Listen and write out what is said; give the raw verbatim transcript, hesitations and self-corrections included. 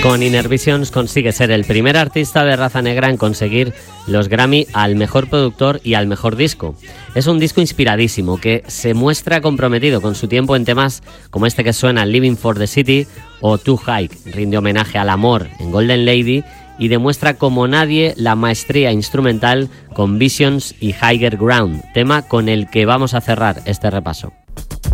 Con Inner Visions consigue ser el primer artista de raza negra en conseguir los Grammy al mejor productor y al mejor disco. Es un disco inspiradísimo que se muestra comprometido con su tiempo en temas como este que suena, Living for the City, o Too High, rinde homenaje al amor en Golden Lady y demuestra como nadie la maestría instrumental con Visions y Higher Ground, tema con el que vamos a cerrar este repaso.